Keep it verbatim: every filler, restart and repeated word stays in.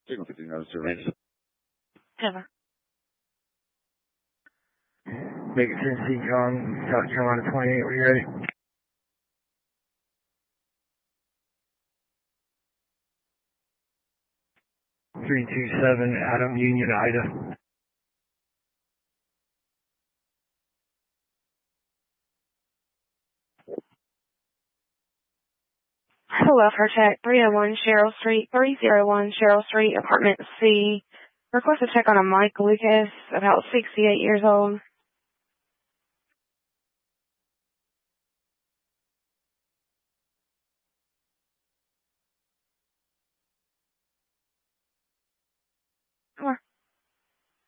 Signal fifteen oh two range. Ever. Make it ten C Con, South Carolina twenty-eight, are you ready? three two seven, Adam, Union, Ida. Hello, for check three oh one Cheryl Street, three oh one Cheryl Street, apartment C. Request a check on a Mike Lucas, about sixty-eight years old.